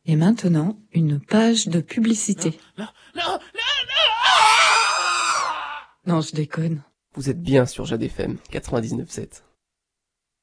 Et maintenant, une page de publicité. Non. Non, je déconne. Vous êtes bien sur Jade FM 99.7.